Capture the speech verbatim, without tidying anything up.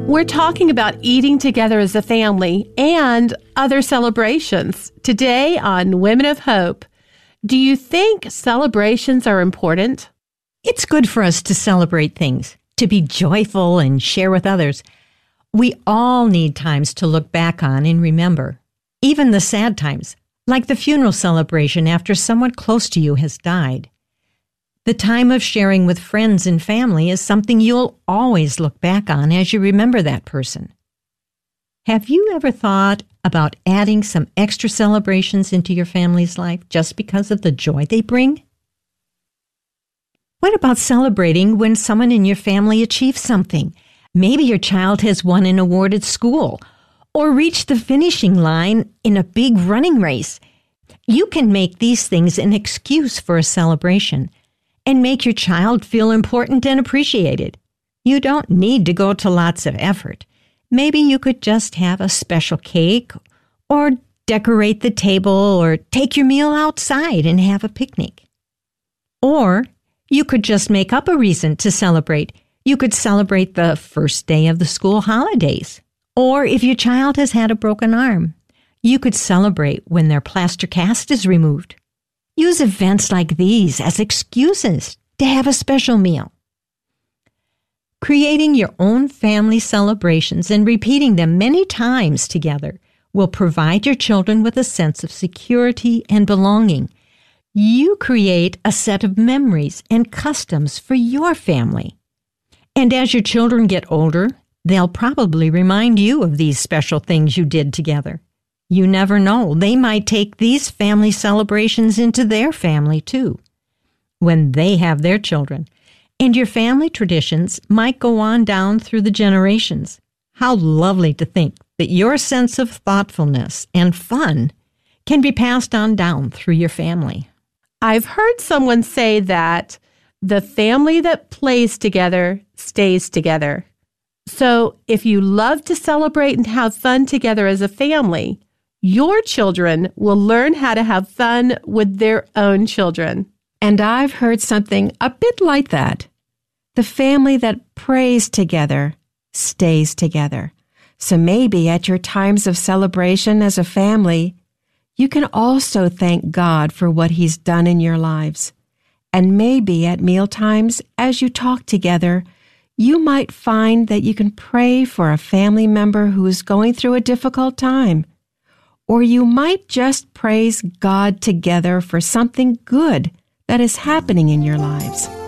We're talking about eating together as a family and other celebrations. Today on Women of Hope, do you think celebrations are important? It's good for us to celebrate things, to be joyful and share with others. We all need times to look back on and remember, even the sad times, like the funeral celebration after someone close to you has died. The time of sharing with friends and family is something you'll always look back on as you remember that person. Have you ever thought about adding some extra celebrations into your family's life just because of the joy they bring? What about celebrating when someone in your family achieves something? Maybe your child has won an award at school or reached the finishing line in a big running race. You can make these things an excuse for a celebration and make your child feel important and appreciated. You don't need to go to lots of effort. Maybe you could just have a special cake or decorate the table or take your meal outside and have a picnic. Or you could just make up a reason to celebrate. You could celebrate the first day of the school holidays. Or if your child has had a broken arm, you could celebrate when their plaster cast is removed. Use events like these as excuses to have a special meal. Creating your own family celebrations and repeating them many times together will provide your children with a sense of security and belonging. You create a set of memories and customs for your family. And as your children get older, they'll probably remind you of these special things you did together. You never know. They might take these family celebrations into their family too, when they have their children. And your family traditions might go on down through the generations. How lovely to think that your sense of thoughtfulness and fun can be passed on down through your family. I've heard someone say that the family that plays together stays together. So if you love to celebrate and have fun together as a family, your children will learn how to have fun with their own children. And I've heard something a bit like that. The family that prays together stays together. So maybe at your times of celebration as a family, you can also thank God for what He's done in your lives. And maybe at mealtimes, as you talk together, you might find that you can pray for a family member who is going through a difficult time. Or you might just praise God together for something good that is happening in your lives.